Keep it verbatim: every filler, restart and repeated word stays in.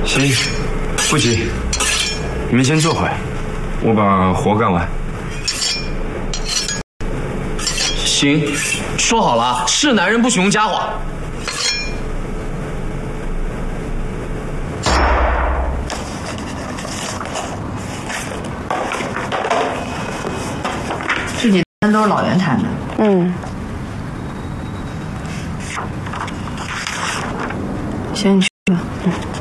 行，不急，你们先坐会，我把活干完。 行，说好了，是男人不许用家伙。 这几单都是老袁谈的。 嗯。行，你去吧。嗯。